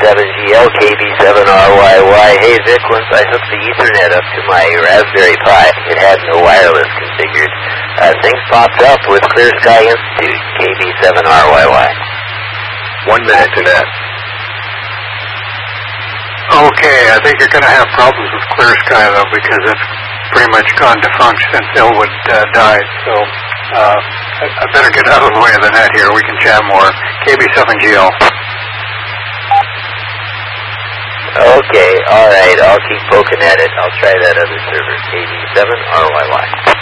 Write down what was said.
KB7GL, KB7RYY. Hey Vic, once I hooked the Ethernet up to my Raspberry Pi, it had no wireless configured. Things popped up with Clear Sky Institute, KB7RYY. 1 minute to that. Okay, I think you're going to have problems with Clear Sky, though, because it's pretty much gone defunct since Elwood died. So I better get out of the way of the net here. We can chat more. KB7GL. Okay, alright, I'll keep poking at it. I'll try that other server, KB7RYY.